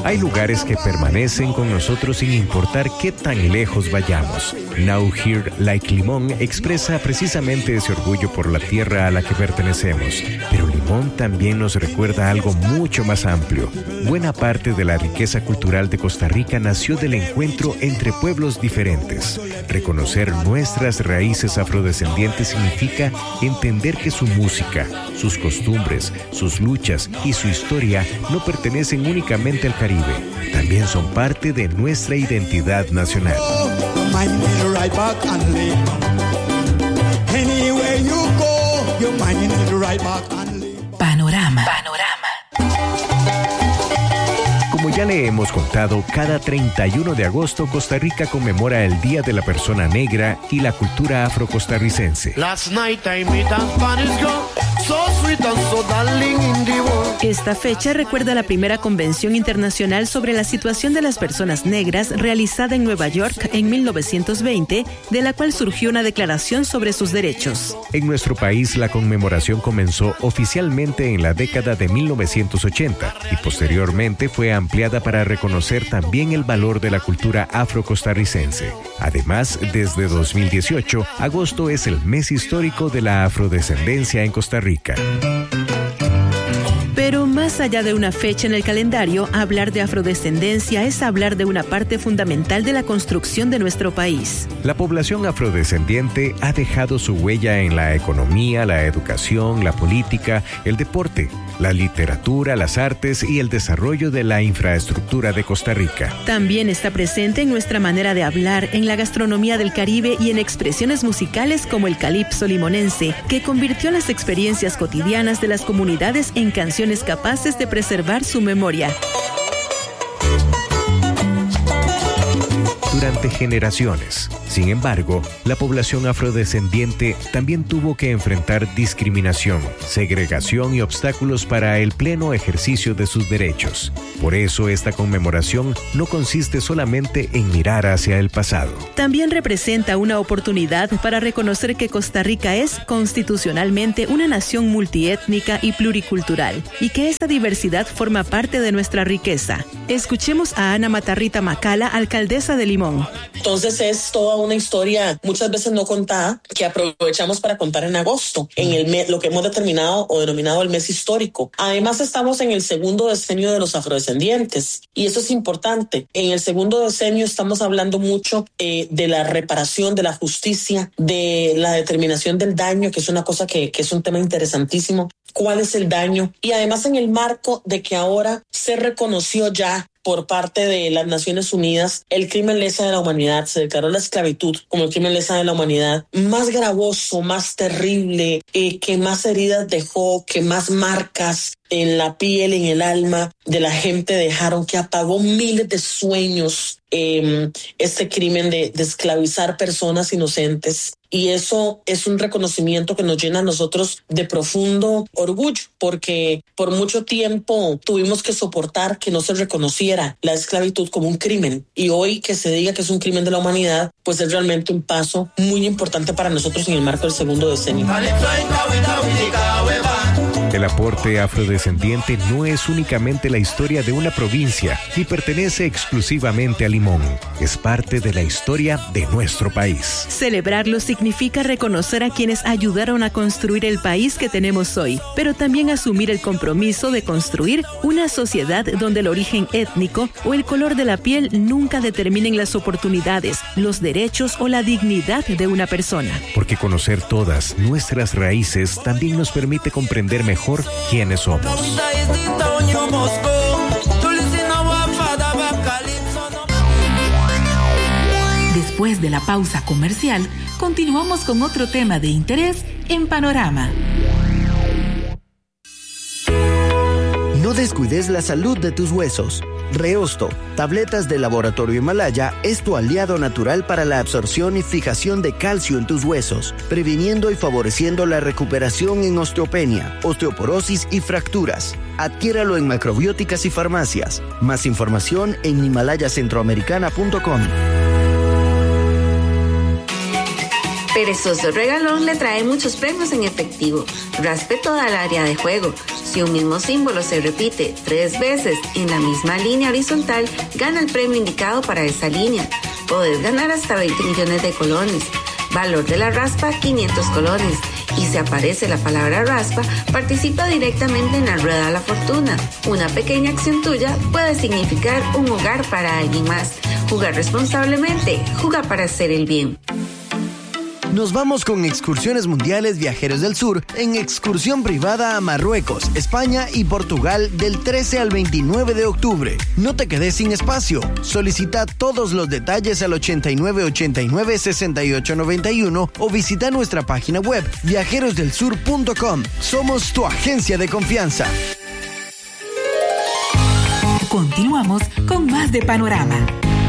Hay lugares que permanecen con nosotros sin importar qué tan lejos vayamos. Now Here Like Limón expresa precisamente ese orgullo por la tierra a la que pertenecemos. Pero Limón también nos recuerda algo mucho más amplio. Buena parte de la riqueza cultural de Costa Rica nació del encuentro entre pueblos diferentes. Reconocer nuestras raíces afrodescendientes significa entender que su música, sus costumbres, sus luchas y su historia no pertenecen únicamente al Caribe. También son parte de nuestra identidad nacional. Panorama. Como ya le hemos contado, cada 31 de agosto Costa Rica conmemora el Día de la Persona Negra y la cultura afrocostarricense. Esta fecha recuerda la primera convención internacional sobre la situación de las personas negras realizada en Nueva York en 1920, de la cual surgió una declaración sobre sus derechos. En nuestro país, la conmemoración comenzó oficialmente en la década de 1980 y posteriormente fue ampliada para reconocer también el valor de la cultura afrocostarricense. Además, desde 2018, agosto es el mes histórico de la afrodescendencia en Costa Rica. Pero más allá de una fecha en el calendario, hablar de afrodescendencia es hablar de una parte fundamental de la construcción de nuestro país. La población afrodescendiente ha dejado su huella en la economía, la educación, la política, el deporte, la literatura, las artes y el desarrollo de la infraestructura de Costa Rica. También está presente en nuestra manera de hablar, en la gastronomía del Caribe y en expresiones musicales como el calipso limonense, que convirtió las experiencias cotidianas de las comunidades en canciones capaces de preservar su memoria. Durante generaciones. Sin embargo, la población afrodescendiente también tuvo que enfrentar discriminación, segregación y obstáculos para el pleno ejercicio de sus derechos. Por eso, esta conmemoración no consiste solamente en mirar hacia el pasado. También representa una oportunidad para reconocer que Costa Rica es constitucionalmente una nación multiétnica y pluricultural, y que esa diversidad forma parte de nuestra riqueza. Escuchemos a Ana Matarrita Macala, alcaldesa de Limón. Entonces es toda una historia muchas veces no contada que aprovechamos para contar en agosto, en el mes, lo que hemos determinado o denominado el mes histórico. Además estamos en el segundo decenio de los afrodescendientes y eso es importante. En el segundo decenio estamos hablando mucho de la reparación, de la justicia, de la determinación del daño, que es una cosa que es un tema interesantísimo. ¿Cuál es el daño? Y además en el marco de que ahora se reconoció ya por parte de las Naciones Unidas el crimen lesa de la humanidad, se declaró la esclavitud como el crimen lesa de la humanidad más gravoso, más terrible, que más heridas dejó, que más marcas en la piel, en el alma de la gente dejaron, que apagó miles de sueños, este crimen de esclavizar personas inocentes. Y eso es un reconocimiento que nos llena a nosotros de profundo orgullo, porque por mucho tiempo tuvimos que soportar que no se reconociera la esclavitud como un crimen. Y hoy que se diga que es un crimen de la humanidad, pues es realmente un paso muy importante para nosotros en el marco del segundo decenio. El aporte afrodescendiente no es únicamente la historia de una provincia, ni pertenece exclusivamente a Limón. Es parte de la historia de nuestro país. Celebrarlo significa reconocer a quienes ayudaron a construir el país que tenemos hoy, pero también asumir el compromiso de construir una sociedad donde el origen étnico o el color de la piel nunca determinen las oportunidades, los derechos o la dignidad de una persona. Porque conocer todas nuestras raíces también nos permite comprender mejor quiénes somos. Después de la pausa comercial, continuamos con otro tema de interés en Panorama. No descuides la salud de tus huesos. Reosto, tabletas de Laboratorio Himalaya, es tu aliado natural para la absorción y fijación de calcio en tus huesos, previniendo y favoreciendo la recuperación en osteopenia, osteoporosis y fracturas. Adquiéralo en macrobióticas y farmacias. Más información en himalayacentroamericana.com. Perezoso Regalón le trae muchos premios en efectivo. Raspe toda el área de juego. Si un mismo símbolo se repite 3 veces en la misma línea horizontal, gana el premio indicado para esa línea. Podés ganar hasta 20 millones de colones. Valor de la raspa, 500 colones. Y si aparece la palabra raspa, participa directamente en la rueda de la fortuna. Una pequeña acción tuya puede significar un hogar para alguien más. Jugar responsablemente, juega para hacer el bien. Nos vamos con Excursiones Mundiales Viajeros del Sur en excursión privada a Marruecos, España y Portugal del 13 al 29 de octubre. No te quedes sin espacio. Solicita todos los detalles al 8989-6891 o visita nuestra página web viajerosdelsur.com. Somos tu agencia de confianza. Continuamos con más de Panorama.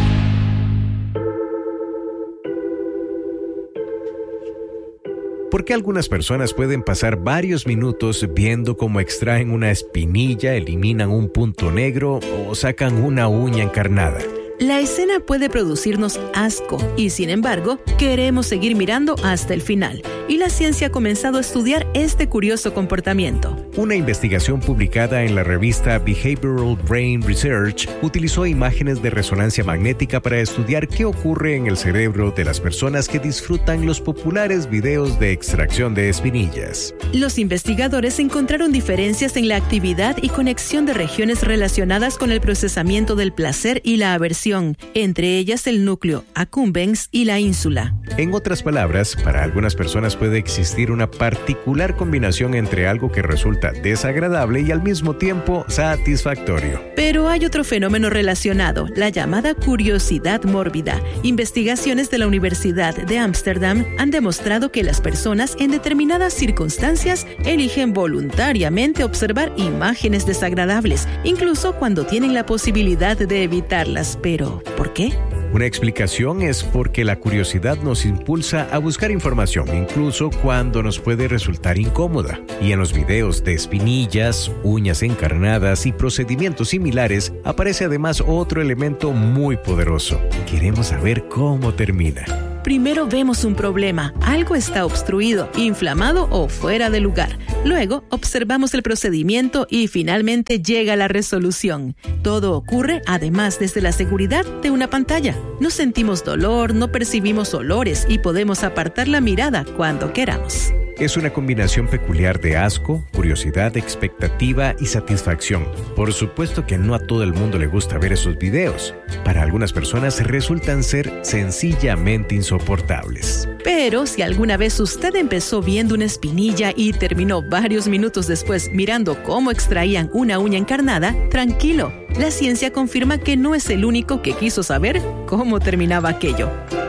¿Por qué algunas personas pueden pasar varios minutos viendo cómo extraen una espinilla, eliminan un punto negro o sacan una uña encarnada? La escena puede producirnos asco y, sin embargo, queremos seguir mirando hasta el final. Y la ciencia ha comenzado a estudiar este curioso comportamiento. Una investigación publicada en la revista Behavioral Brain Research utilizó imágenes de resonancia magnética para estudiar qué ocurre en el cerebro de las personas que disfrutan los populares videos de extracción de espinillas. Los investigadores encontraron diferencias en la actividad y conexión de regiones relacionadas con el procesamiento del placer y la aversión, entre ellas el núcleo accumbens y la ínsula. En otras palabras, para algunas personas puede existir una particular combinación entre algo que resulta desagradable y al mismo tiempo satisfactorio. Pero hay otro fenómeno relacionado, la llamada curiosidad mórbida. Investigaciones de la Universidad de Ámsterdam han demostrado que las personas en determinadas circunstancias eligen voluntariamente observar imágenes desagradables, incluso cuando tienen la posibilidad de evitarlas. Pero, ¿por qué? Una explicación es porque la curiosidad nos impulsa a buscar información, incluso cuando nos puede resultar incómoda. Y en los videos de espinillas, uñas encarnadas y procedimientos similares, aparece además otro elemento muy poderoso. Queremos saber cómo termina. Primero vemos un problema, algo está obstruido, inflamado o fuera de lugar. Luego observamos el procedimiento y finalmente llega la resolución. Todo ocurre además desde la seguridad de una pantalla. No sentimos dolor, no percibimos olores y podemos apartar la mirada cuando queramos. Es una combinación peculiar de asco, curiosidad, expectativa y satisfacción. Por supuesto que no a todo el mundo le gusta ver esos videos. Para algunas personas resultan ser sencillamente insoportables. Pero si alguna vez usted empezó viendo una espinilla y terminó varios minutos después mirando cómo extraían una uña encarnada, tranquilo. La ciencia confirma que no es el único que quiso saber cómo terminaba aquello.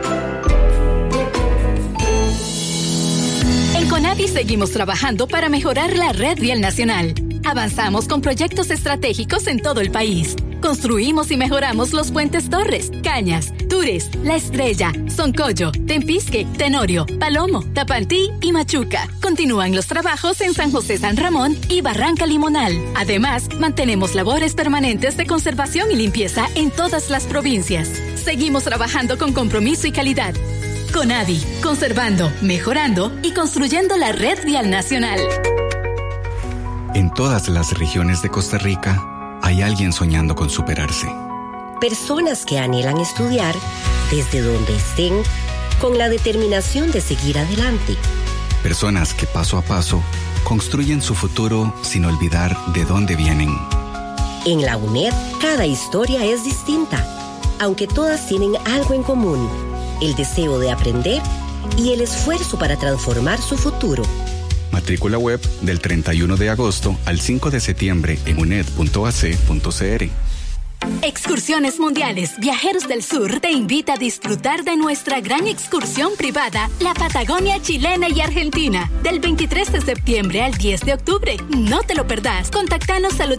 En CONAVI seguimos trabajando para mejorar la red vial nacional. Avanzamos con proyectos estratégicos en todo el país. Construimos y mejoramos los puentes Torres, Cañas, Tures, La Estrella, Soncoyo, Tempisque, Tenorio, Palomo, Tapantí y Machuca. Continúan los trabajos en San José San Ramón y Barranca Limonal. Además, mantenemos labores permanentes de conservación y limpieza en todas las provincias. Seguimos trabajando con compromiso y calidad. CONAVI, conservando, mejorando y construyendo la red vial nacional. En todas las regiones de Costa Rica hay alguien soñando con superarse. Personas que anhelan estudiar desde donde estén con la determinación de seguir adelante. Personas que paso a paso construyen su futuro sin olvidar de dónde vienen. En la UNED, cada historia es distinta, aunque todas tienen algo en común: el deseo de aprender y el esfuerzo para transformar su futuro. Matrícula web del 31 de agosto al 5 de septiembre en uned.ac.cr. Excursiones Mundiales Viajeros del Sur te invita a disfrutar de nuestra gran excursión privada, la Patagonia chilena y argentina, del 23 de septiembre al 10 de octubre. No te lo perdás. Contactanos al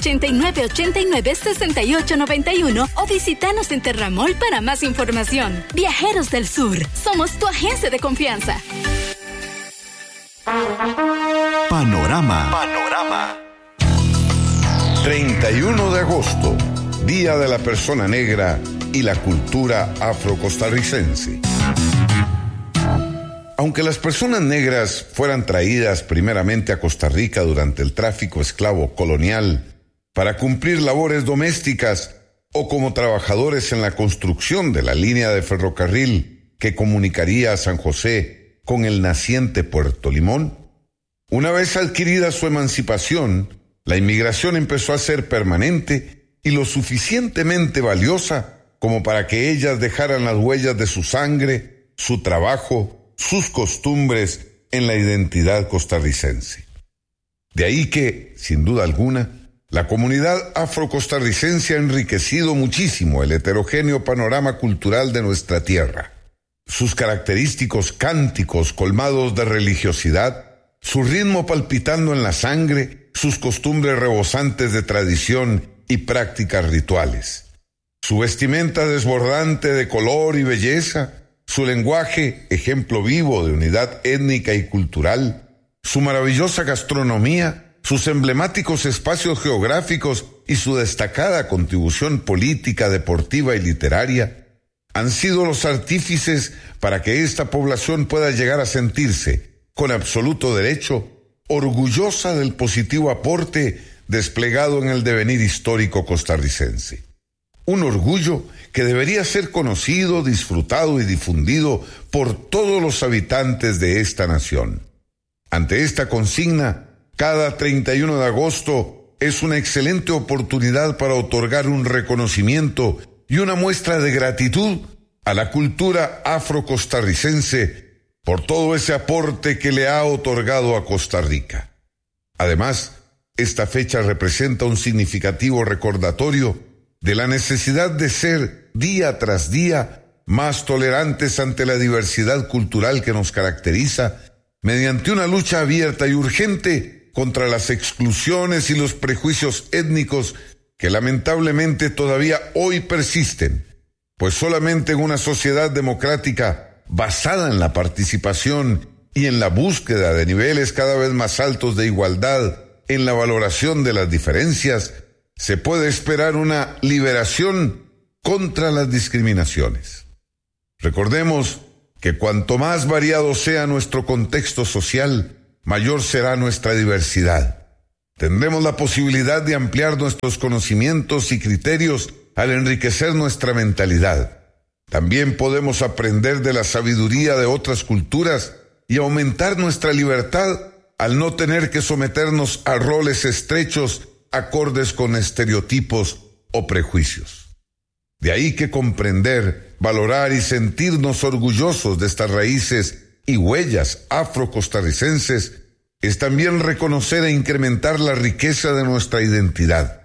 8989-6891 o visitanos en Terramol para más información. Viajeros del Sur, somos tu agencia de confianza. Panorama. 31 de agosto, Día de la Persona Negra y la cultura afrocostarricense. Aunque las personas negras fueran traídas primeramente a Costa Rica durante el tráfico esclavo colonial para cumplir labores domésticas o como trabajadores en la construcción de la línea de ferrocarril que comunicaría a San José con el naciente Puerto Limón, una vez adquirida su emancipación, la inmigración empezó a ser permanente y lo suficientemente valiosa como para que ellas dejaran las huellas de su sangre, su trabajo, sus costumbres en la identidad costarricense. De ahí que, sin duda alguna, la comunidad afrocostarricense ha enriquecido muchísimo el heterogéneo panorama cultural de nuestra tierra. Sus característicos cánticos colmados de religiosidad, su ritmo palpitando en la sangre, sus costumbres rebosantes de tradición y prácticas rituales. Su vestimenta desbordante de color y belleza, su lenguaje, ejemplo vivo de unidad étnica y cultural, su maravillosa gastronomía, sus emblemáticos espacios geográficos y su destacada contribución política, deportiva y literaria, han sido los artífices para que esta población pueda llegar a sentirse, con absoluto derecho, orgullosa del positivo aporte desplegado en el devenir histórico costarricense. Un orgullo que debería ser conocido, disfrutado y difundido por todos los habitantes de esta nación. Ante esta consigna, cada 31 de agosto es una excelente oportunidad para otorgar un reconocimiento y una muestra de gratitud a la cultura afrocostarricense por todo ese aporte que le ha otorgado a Costa Rica. Además, esta fecha representa un significativo recordatorio de la necesidad de ser, día tras día, más tolerantes ante la diversidad cultural que nos caracteriza, mediante una lucha abierta y urgente contra las exclusiones y los prejuicios étnicos que lamentablemente todavía hoy persisten, pues solamente en una sociedad democrática basada en la participación y en la búsqueda de niveles cada vez más altos de igualdad en la valoración de las diferencias, se puede esperar una liberación contra las discriminaciones. Recordemos que cuanto más variado sea nuestro contexto social, mayor será nuestra diversidad. Tendremos la posibilidad de ampliar nuestros conocimientos y criterios al enriquecer nuestra mentalidad. También podemos aprender de la sabiduría de otras culturas y aumentar nuestra libertad al no tener que someternos a roles estrechos acordes con estereotipos o prejuicios. De ahí que comprender, valorar y sentirnos orgullosos de estas raíces y huellas afrocostarricenses es también reconocer e incrementar la riqueza de nuestra identidad.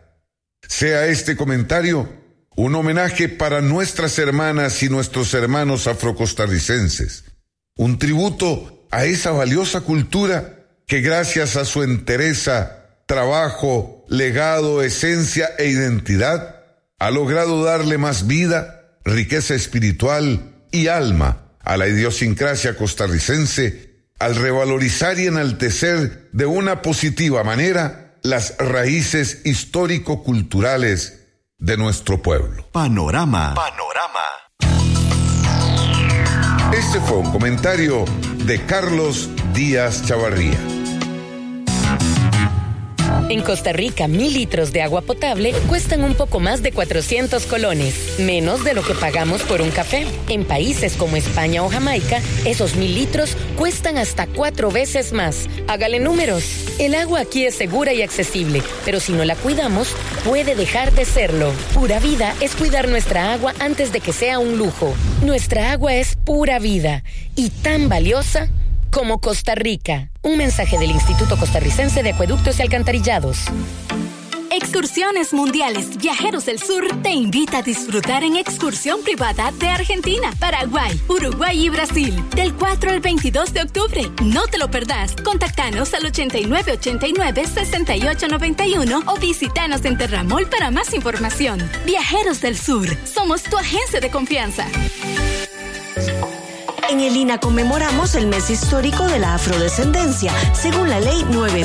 Sea este comentario un homenaje para nuestras hermanas y nuestros hermanos afrocostarricenses, un tributo a esa valiosa cultura que gracias a su entereza, trabajo, legado, esencia e identidad, ha logrado darle más vida, riqueza espiritual y alma a la idiosincrasia costarricense, al revalorizar y enaltecer de una positiva manera las raíces histórico-culturales de nuestro pueblo. Panorama. Este fue un comentario de Carlos Díaz Chavarría. En Costa Rica, 1,000 litros de agua potable cuestan un poco más de 400 colones, menos de lo que pagamos por un café. En países como España o Jamaica, esos 1,000 litros cuestan hasta 4 veces más. Hágale números. El agua aquí es segura y accesible, pero si no la cuidamos, puede dejar de serlo. Pura vida es cuidar nuestra agua antes de que sea un lujo. Nuestra agua es pura vida y tan valiosa como Costa Rica. Un mensaje del Instituto Costarricense de Acueductos y Alcantarillados. Excursiones Mundiales Viajeros del Sur te invita a disfrutar en excursión privada de Argentina, Paraguay, Uruguay y Brasil del 4 al 22 de octubre. No te lo perdás. Contactanos al 8989-6891 o visítanos en Terramol para más información. Viajeros del Sur, somos tu agencia de confianza. En el INA conmemoramos el mes histórico de la afrodescendencia, según la Ley 9.